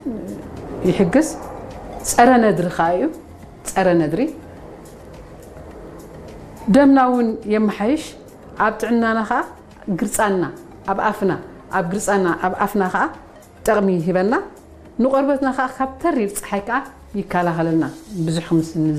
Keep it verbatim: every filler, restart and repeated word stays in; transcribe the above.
يحجز صار ندري خايو صار ندري دمناون يمحيش عبتعنا نخا قرصنا أب أفنا أب قرصنا أب أفنا خا تغمي هبنا نقربتنا خا خبتر يتصحيكا يكالا خلنا بزح خمس